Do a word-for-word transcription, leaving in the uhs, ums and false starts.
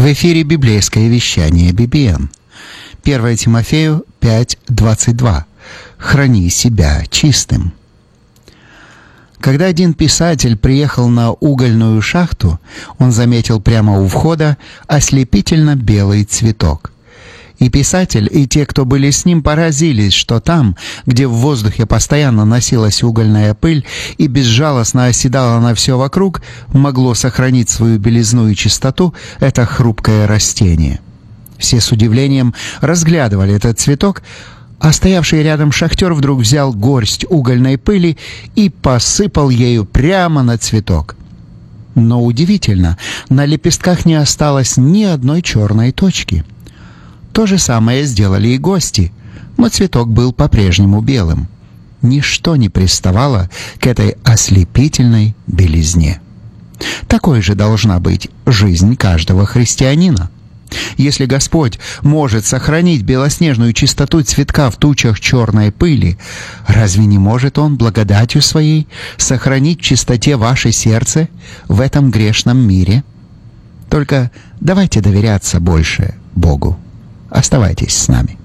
В эфире библейское вещание би би эм. первое Тимофею пять двадцать два. «Храни себя чистым». Когда один писатель приехал на угольную шахту, он заметил прямо у входа ослепительно белый цветок. И писатель, и те, кто были с ним, поразились, что там, где в воздухе постоянно носилась угольная пыль и безжалостно оседала на все вокруг, могло сохранить свою белизну и чистоту это хрупкое растение. Все с удивлением разглядывали этот цветок, а стоявший рядом шахтер вдруг взял горсть угольной пыли и посыпал ею прямо на цветок. Но удивительно, на лепестках не осталось ни одной черной точки. То же самое сделали и гости, но цветок был по-прежнему белым. Ничто не приставало к этой ослепительной белизне. Такой же должна быть жизнь каждого христианина. Если Господь может сохранить белоснежную чистоту цветка в тучах черной пыли, разве не может Он благодатью Своей сохранить в чистоте ваше сердце в этом грешном мире? Только давайте доверяться больше Богу. Оставайтесь с нами.